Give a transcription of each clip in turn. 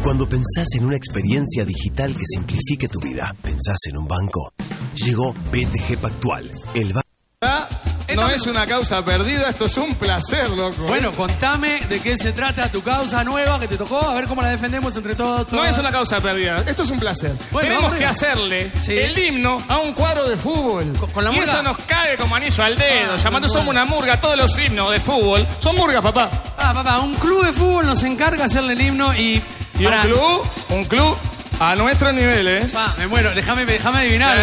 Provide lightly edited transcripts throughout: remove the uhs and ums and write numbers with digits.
Cuando pensás en una experiencia digital que simplifique tu vida, pensás en un banco. Llegó BTG Pactual, el banco. No es una causa perdida, esto es un placer, loco. Bueno, contame de qué se trata tu causa nueva que te tocó, a ver cómo la defendemos entre todos. No es una causa perdida, esto es un placer. Bueno, tenemos vamos que arriba. hacerle Sí. el himno a un cuadro de fútbol. Con la y murga. eso nos cae como anillo al dedo. Llamando bueno. somos una murga, todos los himnos de fútbol son murgas, papá. Papá, un club de fútbol nos encarga hacerle el himno y... Y Pará. un club a nuestro nivel, ¿eh? Pa, me muero, déjame adivinar.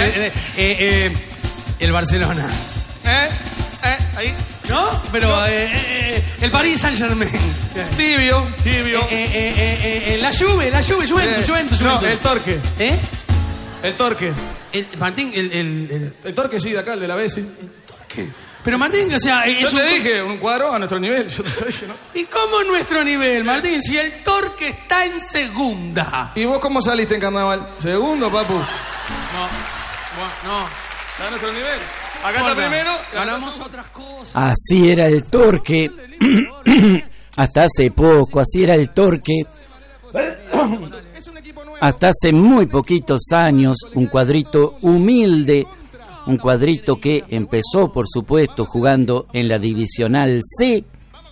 El Barcelona. Ahí. ¿No? Pero el Paris Saint-Germain. Tibio. La Juventus. No, el Torque. ¿Eh? El Torque. Martín, El Torque, sí, de acá, el de la Bessi. Pero Martín, o sea... Yo te dije, un cuadro a nuestro nivel. Yo te lo dije, ¿no? ¿Y cómo nuestro nivel, Martín? Si el Torque está en segunda. ¿Y vos cómo saliste en carnaval? ¿Segundo, papu? No. ¿Está a nuestro nivel? Acá está primero. Ganamos otras cosas. Así era el Torque. Hasta hace poco, así era el Torque. Es un equipo nuevo. Hasta hace muy poquitos años, un cuadrito humilde, un cuadrito que empezó, por supuesto, jugando en la Divisional C.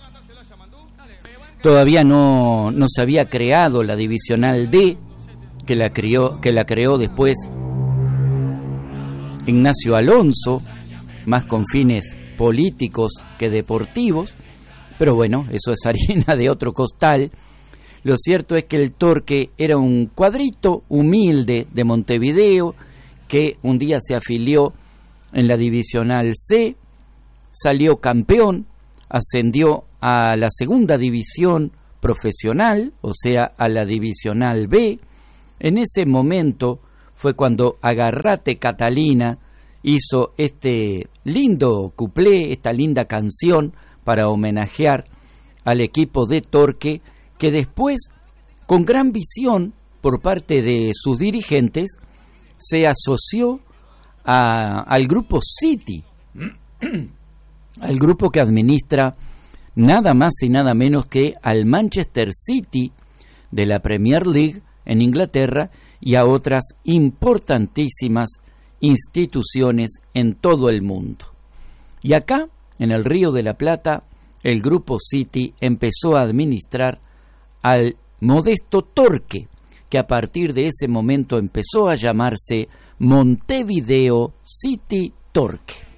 Todavía no se había creado la Divisional D, que la creó después Ignacio Alonso, más con fines políticos que deportivos, pero bueno, eso es harina de otro costal. Lo cierto es que el Torque era un cuadrito humilde de Montevideo que un día se afilió en la Divisional C, salió campeón, ascendió a la segunda división profesional, o sea, a la Divisional B. En ese momento fue cuando Agarrate Catalina hizo este lindo cuplé, esta linda canción para homenajear al equipo de Torque, que después, con gran visión por parte de sus dirigentes, se asoció al grupo City, al grupo que administra nada más y nada menos que al Manchester City de la Premier League en Inglaterra y a otras importantísimas instituciones en todo el mundo. Y acá, en el Río de la Plata, el grupo City empezó a administrar al modesto Torque, que a partir de ese momento empezó a llamarse Montevideo City Torque.